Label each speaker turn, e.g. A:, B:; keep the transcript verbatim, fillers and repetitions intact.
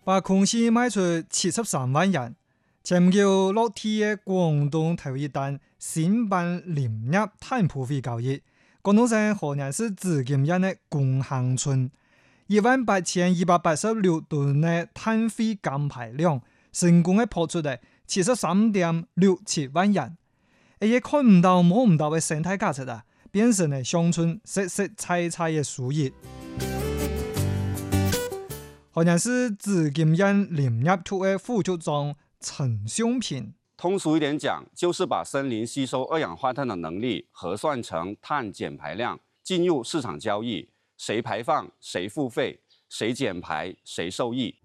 A: 把公司賣出七十三萬元，簽叫落地嘅廣東頭一單新版林業碳捕費交易，廣東省河南市紫金縣嘅公行村一萬八千二百八十六噸嘅碳費減排量，成功嘅破出嚟七十三點六七萬元，而且看唔到摸唔到嘅生態價值啊，變成係鄉村實實在在嘅收益。河南市紫金縣林業處嘅副處長陳雄平，
B: 通俗一點講，就是把森林吸收二氧化碳的能力核算成碳減排量，進入市場交易，誰排放誰付費，誰減排誰受益。